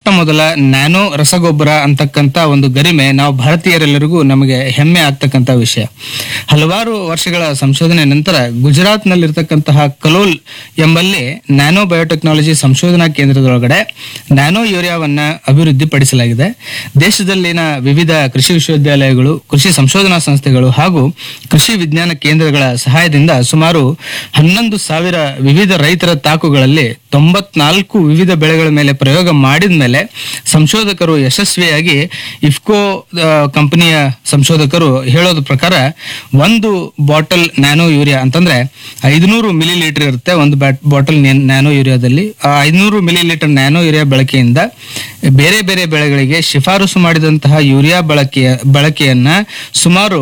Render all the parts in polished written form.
ಮೊದಲ ನ್ಯಾನೋ ರಸಗೊಬ್ಬರ ಅಂತಕ್ಕಂಥ ಒಂದು ಗರಿಮೆ ನಾವು ಭಾರತೀಯರೆಲ್ಲರಿಗೂ ನಮಗೆ ಹೆಮ್ಮೆ ಆಗ್ತಕ್ಕಂಥ ವಿಷಯ. ಹಲವಾರು ವರ್ಷಗಳ ಸಂಶೋಧನೆ ನಂತರ ಗುಜರಾತ್ನಲ್ಲಿರ್ತಕ್ಕಂತಹ ಕಲೋಲ್ ಎಂಬಲ್ಲಿ ನ್ಯಾನೋ ಬಯೋಟೆಕ್ನಾಲಜಿ ಸಂಶೋಧನಾ ಕೇಂದ್ರದೊಳಗಡೆ ನ್ಯಾನೋ ಯೂರಿಯಾವನ್ನ ಅಭಿವೃದ್ಧಿಪಡಿಸಲಾಗಿದೆ. ದೇಶದಲ್ಲಿನ ವಿವಿಧ ಕೃಷಿ ವಿಶ್ವವಿದ್ಯಾಲಯಗಳು, ಕೃಷಿ ಸಂಶೋಧನಾ ಸಂಸ್ಥೆಗಳು ಹಾಗೂ ಕೃಷಿ ವಿಜ್ಞಾನ ಕೇಂದ್ರಗಳ ಸಹಾಯದಿಂದ ಸುಮಾರು 11,000 ವಿವಿಧ ರೈತರ ತಾಕುಗಳಲ್ಲಿ 94 ವಿವಿಧ ಬೆಳೆಗಳ ಮೇಲೆ ಪ್ರಯೋಗ ಮಾಡಿದ ಮೇಲೆ ಸಂಶೋಧಕರು ಯಶಸ್ವಿಯಾಗಿ ಇಫ್ಕೋ ಕಂಪನಿಯ ಸಂಶೋಧಕರು ಹೇಳೋದ ಪ್ರಕಾರ ಒಂದು ಬಾಟಲ್ ನ್ಯಾನೋ ಯೂರಿಯಾ ಅಂತಂದ್ರೆ 500 ಮಿಲಿ ಲೀಟರ್ ಇರುತ್ತೆ. ಒಂದು bottle nano ಯೂರಿಯಾದಲ್ಲಿ 500 milli litre nano urea ಬಳಕೆಯಿಂದ ಬೇರೆ ಬೇರೆ ಬೆಳೆಗಳಿಗೆ ಶಿಫಾರಸು ಮಾಡಿದಂತಹ ಯೂರಿಯಾ ಬಳಕೆಯನ್ನ ಸುಮಾರು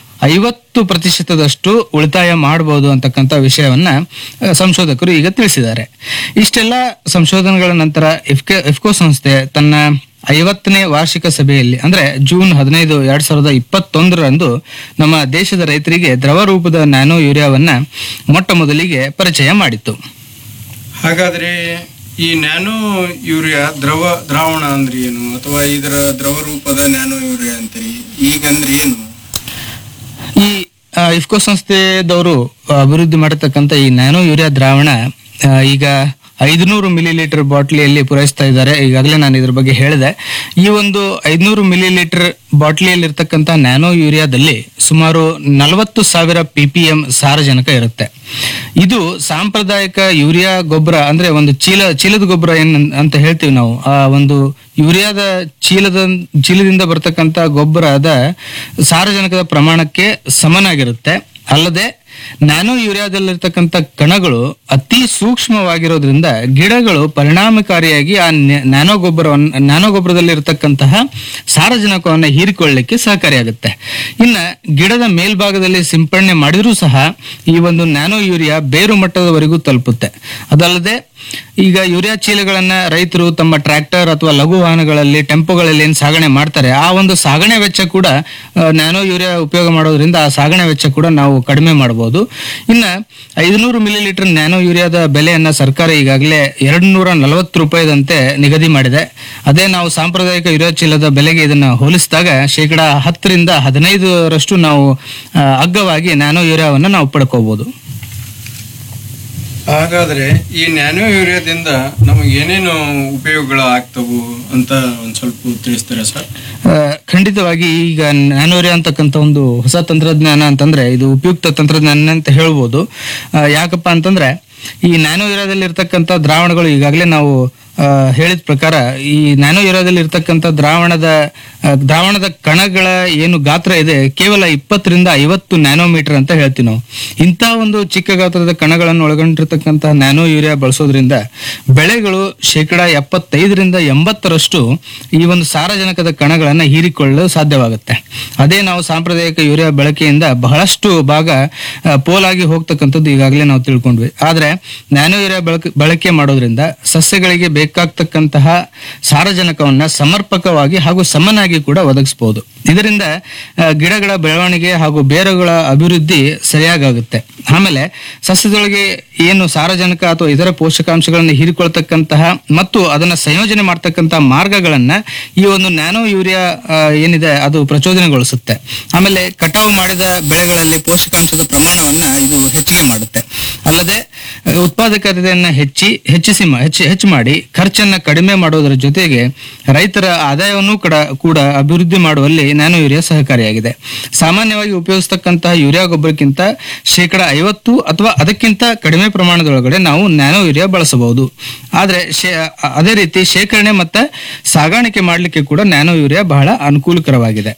50% ಉಳಿತಾಯ ಮಾಡಬಹುದು ಅಂತಕ್ಕಂಥ ವಿಷಯವನ್ನ ಸಂಶೋಧಕರು ಈಗ ತಿಳಿಸಿದ್ದಾರೆ. ಇಷ್ಟೆಲ್ಲ ಸಂಶೋಧನೆಗಳ ನಂತರ ಇಫ್ಕೋ ಸಂಸ್ಥೆ ತನ್ನ 50ನೇ ವಾರ್ಷಿಕ ಸಭೆಯಲ್ಲಿ ಅಂದ್ರೆ ಜೂನ್ 15, 2021 ನಮ್ಮ ದೇಶದ ರೈತರಿಗೆ ದ್ರವ ರೂಪದ ನ್ಯಾನೋ ಯೂರಿಯಾವನ್ನ ಮೊಟ್ಟ ಮೊದಲಿಗೆ ಪರಿಚಯ ಮಾಡಿತ್ತು. ಹಾಗಾದ್ರೆ ಈ ನ್ಯಾನೋ ಯೂರಿಯಾ ದ್ರಾವಣ ಅಂದ್ರೆ ಏನು, ಅಥವಾ ಇದರ ದ್ರವ ರೂಪದ ನ್ಯಾನೋ ಯೂರಿಯಾ ಅಂತೀರಿ, ಈಗಂದ್ರೆ ಏನು? ಈ ಇಫ್ಕೋ ಸಂಸ್ಥೆದವರು ಅಭಿವೃದ್ಧಿ ಮಾಡತಕ್ಕಂಥ ಈ ನ್ಯಾನೋ ಯೂರಿಯಾ ದ್ರಾವಣ ಈಗ 500 ಮಿಲಿ ಲೀಟರ್ ಬಾಟ್ಲಿಯಲ್ಲಿ ಪೂರೈಸ್ತಾ ಇದ್ದಾರೆ. ಈಗಾಗಲೇ ನಾನು ಇದ್ರ ಬಗ್ಗೆ ಹೇಳಿದೆ. ಈ ಒಂದು 500 ಮಿಲಿ ಲೀಟರ್ ಬಾಟ್ಲಿಯಲ್ಲಿರ್ತಕ್ಕಂಥ ನ್ಯಾನೋ ಯೂರಿಯಾದಲ್ಲಿ ಸುಮಾರು 40,000 ppm ಸಾರಜನಕ ಇರುತ್ತೆ. ಇದು ಸಾಂಪ್ರದಾಯಿಕ ಯೂರಿಯಾ ಗೊಬ್ಬರ ಅಂದ್ರೆ ಒಂದು ಚೀಲದ ಗೊಬ್ಬರ ಅಂತ ಹೇಳ್ತೀವಿ ನಾವು. ಆ ಒಂದು ಯೂರಿಯಾದ ಚೀಲದಿಂದ ಬರ್ತಕ್ಕಂಥ ಗೊಬ್ಬರದ ಸಾರಜನಕದ ಪ್ರಮಾಣಕ್ಕೆ ಸಮನಾಗಿರುತ್ತೆ. ಅಲ್ಲದೆ ನ್ಯಾನೋ ಯೂರಿಯಾದಲ್ಲಿರ್ತಕ್ಕಂಥ ಕಣಗಳು ಅತಿ ಸೂಕ್ಷ್ಮವಾಗಿರೋದ್ರಿಂದ ಗಿಡಗಳು ಪರಿಣಾಮಕಾರಿಯಾಗಿ ಆ ನ್ಯಾನೋ ಗೊಬ್ಬರದಲ್ಲಿರ್ತಕ್ಕಂತಹ ಸಾರಜನಕವನ್ನು ಹೀರಿಕೊಳ್ಳಲಿಕ್ಕೆ ಸಹಕಾರಿಯಾಗುತ್ತೆ. ಇನ್ನು ಗಿಡದ ಮೇಲ್ಭಾಗದಲ್ಲಿ ಸಿಂಪಡಣೆ ಮಾಡಿದ್ರೂ ಸಹ ಈ ಒಂದು ನ್ಯಾನೋ ಯೂರಿಯಾ ಬೇರು ಮಟ್ಟದವರೆಗೂ ತಲುಪುತ್ತೆ. ಅದಲ್ಲದೆ ಈಗ ಯೂರಿಯಾ ಚೀಲಗಳನ್ನ ರೈತರು ತಮ್ಮ ಟ್ರ್ಯಾಕ್ಟರ್ ಅಥವಾ ಲಘು ವಾಹನಗಳಲ್ಲಿ, ಟೆಂಪೋಗಳಲ್ಲಿ ಏನ್ ಸಾಗಣೆ ಮಾಡ್ತಾರೆ, ಆ ಒಂದು ಸಾಗಣೆ ವೆಚ್ಚ ಕೂಡ ನ್ಯಾನೋ ಯೂರಿಯಾ ಉಪಯೋಗ ಮಾಡೋದ್ರಿಂದ ಆ ಸಾಗಣೆ ವೆಚ್ಚ ಕೂಡ ನಾವು ಕಡಿಮೆ ಮಾಡಬಹುದು. ಇನ್ನ 500 ಮಿಲಿ ಲೀಟರ್ ನ್ಯಾನೋ ಯೂರಿಯಾದ ಬೆಲೆಯನ್ನ ಸರ್ಕಾರ ಈಗಾಗಲೇ 240 ರೂಪಾಯಿದಂತೆ ನಿಗದಿ ಮಾಡಿದೆ. ಅದೇ ನಾವು ಸಾಂಪ್ರದಾಯಿಕ ಯೂರಿಯಾ ಚೀಲದ ಬೆಲೆಗೆ ಇದನ್ನ ಹೋಲಿಸಿದಾಗ 10% 15% ನಾವು ಅಗ್ಗವಾಗಿ ನ್ಯಾನೋ ಯೂರಿಯಾವನ್ನ ನಾವು ಪಡ್ಕೋಬಹುದು. ಹಾಗಾದ್ರೆ ಈ ನ್ಯಾನೋ ಯೂರಿಯಾದಿಂದ ನಮಗೆ ಏನೇನು ಉಪಯೋಗಗಳು ಆಗ್ತವು ಅಂತ ಒಂದ್ ಸ್ವಲ್ಪ ತಿಳಿಸ್ತಾರೆ ಸರ್? ಖಂಡಿತವಾಗಿ. ಈಗ ನ್ಯಾನೋ ಯೂರಿಯಾ ಅಂತಕ್ಕಂಥ ಒಂದು ಹೊಸ ತಂತ್ರಜ್ಞಾನ ಅಂತಂದ್ರೆ ಇದು ಉಪಯುಕ್ತ ತಂತ್ರಜ್ಞಾನ ಅಂತ ಹೇಳ್ಬೋದು. ಯಾಕಪ್ಪ ಅಂತಂದ್ರೆ ಈ ನ್ಯಾನೋ ಯೂರಿಯಾದಲ್ಲಿ ಇರ್ತಕ್ಕಂಥ ದ್ರಾವಣಗಳು ಈಗಾಗಲೇ ನಾವು ಹೇಳಿದ ಪ್ರಕಾರ ಈ ನ್ಯಾನೋ ಯೂರಿಯಾದಲ್ಲಿ ಇರ್ತಕ್ಕಂಥ ದ್ರಾವಣದ ಕಣಗಳ ಏನು ಗಾತ್ರ ಇದೆ ಕೇವಲ 20 - 50 ನ್ಯಾನೋಮೀಟರ್ ಅಂತ ಹೇಳ್ತೀವಿ ನಾವು. ಇಂಥ ಒಂದು ಚಿಕ್ಕ ಗಾತ್ರದ ಕಣಗಳನ್ನು ಒಳಗೊಂಡಿರ್ತಕ್ಕಂಥ ನ್ಯಾನೋ ಯೂರಿಯಾ ಬಳಸೋದ್ರಿಂದ ಬೆಳೆಗಳು 75% 80% ಈ ಒಂದು ಸಾರಜನಕದ ಕಣಗಳನ್ನ ಹೀರಿಕೊಳ್ಳಲು ಸಾಧ್ಯವಾಗುತ್ತೆ. ಅದೇ ನಾವು ಸಾಂಪ್ರದಾಯಿಕ ಯೂರಿಯಾ ಬಳಕೆಯಿಂದ ಬಹಳಷ್ಟು ಭಾಗ ಪೋಲಾಗಿ ಹೋಗ್ತಕ್ಕಂಥದ್ದು ಈಗಾಗಲೇ ನಾವು ತಿಳ್ಕೊಂಡ್ವಿ. ಆದ್ರೆ ನ್ಯಾನೋ ಯೂರಿಯಾ ಬಳಕೆ ಮಾಡೋದ್ರಿಂದ ಸಸ್ಯಗಳಿಗೆ ಬೇಕಾಗ್ತಕ್ಕಂತಹ ಸಾರಜನಕವನ್ನ ಸಮರ್ಪಕವಾಗಿ ಹಾಗೂ ಸಮನಾಗಿ ಕೂಡ ಒದಗಿಸಬಹುದು. ಇದರಿಂದ ಗಿಡಗಳ ಬೆಳವಣಿಗೆ ಹಾಗೂ ಬೇರುಗಳ ಅಭಿವೃದ್ಧಿ ಸರಿಯಾಗುತ್ತೆ. ಆಮೇಲೆ ಸಸ್ಯದೊಳಗೆ ಏನು ಸಾರಜನಕ ಅಥವಾ ಇತರ ಪೋಷಕಾಂಶಗಳನ್ನು ಹೀರಿಕೊಳ್ತಕ್ಕಂತಹ ಮತ್ತು ಅದನ್ನ ಸಂಯೋಜನೆ ಮಾಡ್ತಕ್ಕಂತಹ ಮಾರ್ಗಗಳನ್ನ ಈ ಒಂದು ನ್ಯಾನೋ ಯೂರಿಯಾ ಏನಿದೆ ಅದು ಪ್ರಚೋದನೆಗೊಳಿಸುತ್ತೆ. ಆಮೇಲೆ ಕಟಾವು ಮಾಡಿದ ಬೆಳೆಗಳಲ್ಲಿ ಪೋಷಕಾಂಶದ ಪ್ರಮಾಣವನ್ನ ಇದು ಹೆಚ್ಚಿಗೆ ಮಾಡುತ್ತೆ. ಅಲ್ಲದೆ ಉತ್ಪಾದಕತೆಯನ್ನ ಹೆಚ್ಚು ಮಾಡಿ ಖರ್ಚನ್ನ ಕಡಿಮೆ ಮಾಡೋದರ ಜೊತೆಗೆ ರೈತರ ಆದಾಯವನ್ನು ಕೂಡ ಅಭಿವೃದ್ಧಿ ಮಾಡುವಲ್ಲಿ ನ್ಯಾನೋ ಯೂರಿಯಾ ಸಹಕಾರಿಯಾಗಿದೆ. ಸಾಮಾನ್ಯವಾಗಿ ಉಪಯೋಗಿಸ್ತಕ್ಕಂತಹ ಯೂರಿಯಾ ಗೊಬ್ಬರಕ್ಕಿಂತ 50% ಅಥವಾ ಅದಕ್ಕಿಂತ ಕಡಿಮೆ ಪ್ರಮಾಣದೊಳಗಡೆ ನಾವು ನ್ಯಾನೋ ಯೂರಿಯಾ ಬಳಸಬಹುದು. ಆದ್ರೆ ಅದೇ ರೀತಿ ಶೇಖರಣೆ ಮತ್ತೆ ಸಾಗಾಣಿಕೆ ಮಾಡಲಿಕ್ಕೆ ಕೂಡ ನ್ಯಾನೋ ಯೂರಿಯಾ ಬಹಳ ಅನುಕೂಲಕರವಾಗಿದೆ.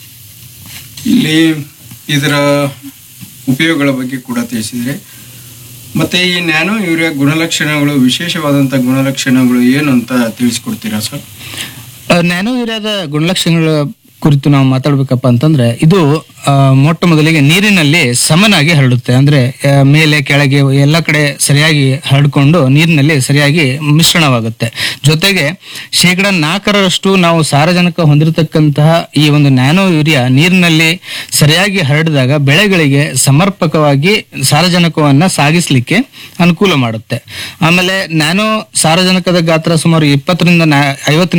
ಇಲ್ಲಿ ಇದರ ಉಪಯೋಗಗಳ ಬಗ್ಗೆ ಕೂಡ ತಿಳಿಸಿದ್ರೆ, ಮತ್ತೆ ಈ ನ್ಯಾನೋ ಯೂರಿಯಾ ಗುಣಲಕ್ಷಣಗಳು, ವಿಶೇಷವಾದಂತಹ ಗುಣಲಕ್ಷಣಗಳು ಏನು ಅಂತ ತಿಳಿಸ್ಕೊಡ್ತೀರಾ ಸರ್? ನ್ಯಾನೋ ಯೂರಿಯಾದ ಗುಣಲಕ್ಷಣಗಳ ಕುರಿತು ನಾವು ಮಾತಾಡ್ಬೇಕಪ್ಪ ಅಂತಂದ್ರೆ ಇದು ಮೊಟ್ಟ ಮೊದಲಿಗೆ ನೀರಿನಲ್ಲಿ ಸಮನಾಗಿ ಹರಡುತ್ತೆ. ಅಂದ್ರೆ ಮೇಲೆ ಕೆಳಗೆ ಎಲ್ಲ ಕಡೆ ಸರಿಯಾಗಿ ಹರಡ್ಕೊಂಡು ನೀರಿನಲ್ಲಿ ಸರಿಯಾಗಿ ಮಿಶ್ರಣವಾಗುತ್ತೆ. ಜೊತೆಗೆ 4% ನಾವು ಸಾರಜನಕ ಹೊಂದಿರತಕ್ಕಂತಹ ಈ ಒಂದು ನ್ಯಾನೋ ಯೂರಿಯಾ ನೀರಿನಲ್ಲಿ ಸರಿಯಾಗಿ ಹರಡಿದಾಗ ಬೆಳೆಗಳಿಗೆ ಸಮರ್ಪಕವಾಗಿ ಸಾರಜನಕವನ್ನ ಸಾಗಿಸ್ಲಿಕ್ಕೆ ಅನುಕೂಲ ಮಾಡುತ್ತೆ. ಆಮೇಲೆ ನ್ಯಾನೋ ಸಾರಜನಕದ ಗಾತ್ರ ಸುಮಾರು 20 - 50